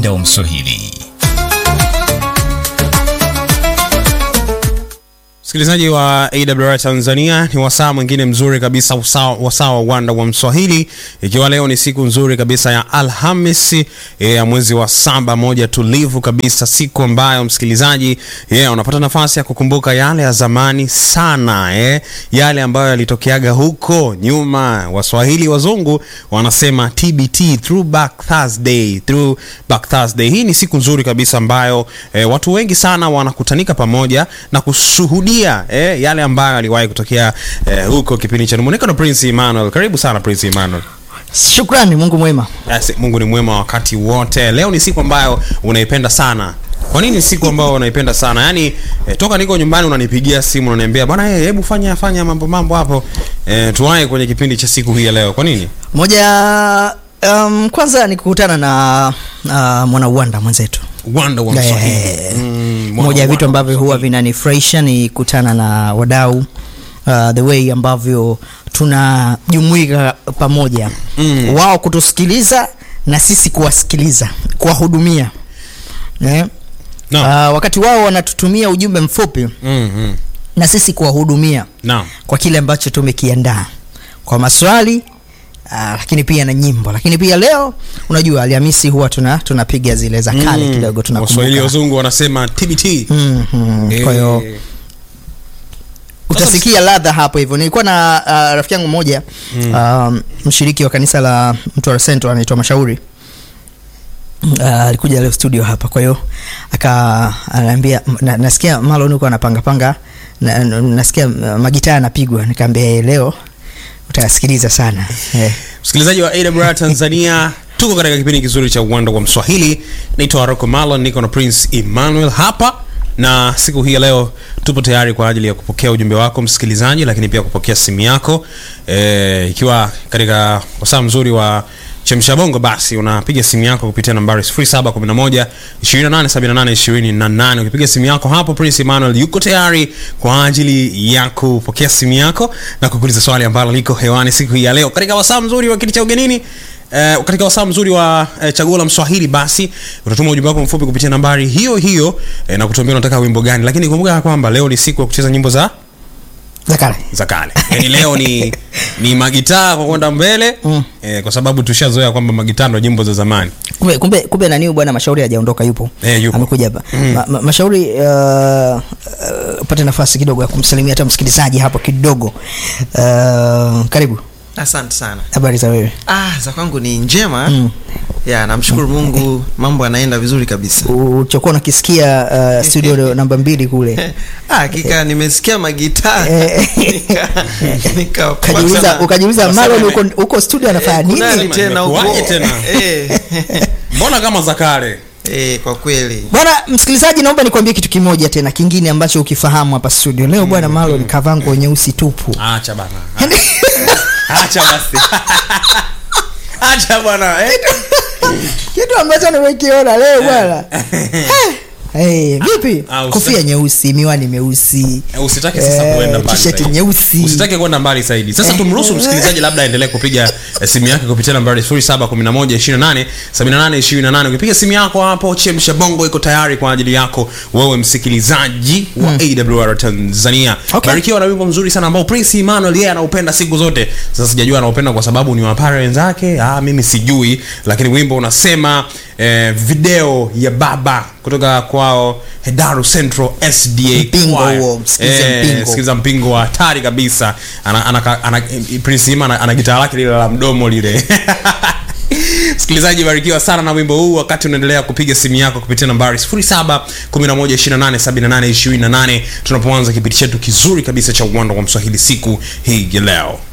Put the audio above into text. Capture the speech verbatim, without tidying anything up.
Uwanda wa Mswahili. Msikilizaji wa A W R Tanzania, ni wasaa mwingine mzuri kabisa, wasaa wa Uwanda wa Mswahili, ikiwa leo ni siku nzuri kabisa ya Alhamisi ya e, mwezi wa saba, moja tulivu kabisa, siku ambayo msikilizaji yeah, unapata nafasi ya kukumbuka yale ya zamani sana eh, yale ambayo yalitokeaga huko nyuma. Waswahili wazungu wanasema T B T, Throwback Thursday, Throwback Thursday. Hii ni siku nzuri kabisa ambayo eh, watu wengi sana wanakutanika pamoja na kushuhudia Eh, yale ambayo aliwahi kutokea eh, huko kipindi cha Muonekano. Prince Emmanuel, karibu sana Prince Emmanuel. Shukrani, Mungu mwema. Yes, Mungu ni mwema wakati wote. Leo ni siku ambayo unaipenda sana. Kwa nini siku ambayo unaipenda sana? Yaani eh, toka niko nyumbani unanipigia simu unaniambia bwana, hey, hebu fanya fanya mambo mambo hapo. Eh, tuwae kwenye kipindi cha siku hii ya leo. Kwa nini? Moja um, kwanza ni kukutana na uh, mwana Uwanda mwenzetu. Uwanda wa Mswahili. Yeah. Mm, moja ya vitu ambavyo huwa vinanifurahisha ni kutana na wadau, uh, the way ambavyo tunajumuika pamoja. Mm. Wao kutusikiliza na sisi kuwasikiliza, kuwahudumia. Yeah. No. Uh, wakati wao wanatutumia ujumbe mfupi, mm-hmm, na sisi kuwahudumia. No. Kwa kile ambacho tumekiandaa. Kwa maswali, Uh, lakini pia na nyimbo. Lakini pia leo unajua Alhamisi huwa tuna tunapiga zile za kale mm, kidogo tunakumbuka. Waswahili wazungu wanasema T B T. Mm-hmm. E... Kwa hiyo utasikia ladha hapo hivyo. Nilikuwa na uh, rafiki yangu mmoja, mm, uh, mshiriki wa kanisa la Mtwara Central anaitwa Mashauri. Alikuja uh, leo studio hapa. Kwa hiyo aka ananiambia na, nasikia Marlon yuko anapanga panga na, nasikia uh, magitaa yanapigwa. Nikamwambia leo utasikiliza sana. Eh. Msikilizaji wa A W R Tanzania, tuko katika kipindi kizuri cha Uwanda wa Mswahili. Naitwa Rocco Marlon, niko na Prince Emmanuel hapa, na siku hii leo tupo tayari kwa ajili ya kupokea ujumbe wako msikilizaji, lakini pia kupokea simu yako. Eh, ikiwa katika wasaa mzuri wa Chemsha Bongo, basi unapiga simu yako kupitia nambari sifuri saba kumi na moja ishirini na nane sabini na nane ishirini na nane. Ukipiga simu yako hapo, Prince Emmanuel yuko tayari kwa ajili ya kupokea simu yako na kukuuliza swali ambalo liko hewani siku hii ya leo katika wasaa mzuri wa kiti cha ugenini. Uh, katika wasaa mzuri wa uh, chaguo la Mswahili, basi utatuma ujumbe wako mfupi kupitia nambari hiyo hiyo uh, na kutuambia unataka wimbo gani. Lakini kumbuka kwamba leo ni siku ya kucheza nyimbo za Zakale. Zakale. Yaani leo ni ni magitaa kwa kwenda mbele, mm, eh, kwa sababu tushazoea kwamba magitaa ndo nyimbo za zamani. Kumbe kumbe kumbe nani bwana Mashauri hajaondoka, yupo. Eh, yupo. Amekuja hapa. Mm. Ma, ma, Mashauri uh, uh, pata nafasi kidogo ya kumsalimia hata msikilizaji hapo kidogo. Uh, karibu. Asante sana. Habari za wewe? Ah, za kwangu ni njema. Mm. Ya, namshukuru Mungu, mambo yanaenda vizuri kabisa. Ulichokuwa unakisikia uh, studio namba mbili kule. Ah, hakika nimesikia magitaa. nika nika ukajiuliza ukajiuliza Marlon uko uko studio anafanya nini? Nani tena huko? tena? Eh. Mbona kama Zakale? Eh, kwa kweli. Bwana msikilizaji, naomba nikwambie kitu kimoja tena kingine ambacho ukifahamu hapa studio. Leo bwana Marlon kavango nyeusi tupu. Acha bana. Acha basi. Acha bwana. Eh. Kitu ambacho nimekiona leo bwana. Eh, vipi? Kofia nyeusi, miwani meusi. Usitake sasa kuenda mbali. T-shirt nyeusi. Usitake kwenda mbali zaidi. Sasa tumruhusu msikilizaji labda aendelee kupiga simu yake kupitia nambari sifuri saba kumi na moja ishirini na nane sabini na nane ishirini na nane. Ukipiga simu yako hapo, Chemsha Bongo iko tayari kwa ajili yako wewe msikilizaji wa hmm. A W R Tanzania. Okay. Barikiwa na wimbo mzuri sana ambao Prince Emmanuel yeye anaupenda siku zote. Sasa sijajua anaupenda kwa sababu ni wa parents wake, ah mimi sijui, lakini wimbo unasema eh, video ya baba kutoka kwao Hedaru Central S D A Mpingo huo, eh, mpingo. Sikiza mpingo wa hatari kabisa. Ana, ana, ana Prince Emmanuel ana, ana gitaa lake lile la mdomo lile. Msikilizaji, barikiwa sana na wimbo huu wakati unaendelea kupiga simu yako kupitia nambari sifuri saba kumi na moja ishirini na nane sabini na nane ishirini na nane tunapoanza kipindi chetu kizuri kabisa cha Uwanda wa Mswahili siku hii ya leo.